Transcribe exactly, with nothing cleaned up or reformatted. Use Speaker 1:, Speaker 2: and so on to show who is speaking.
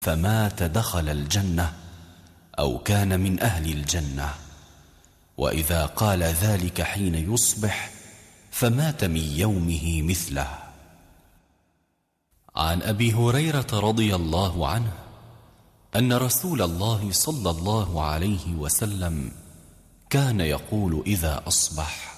Speaker 1: فمات دخل الجنة أو كان من أهل الجنة. وإذا قال ذلك حين يصبح فمات من يومه مثله. عن أبي هريرة رضي الله عنه أن رسول الله صلى الله عليه وسلم كان يقول إذا أصبح: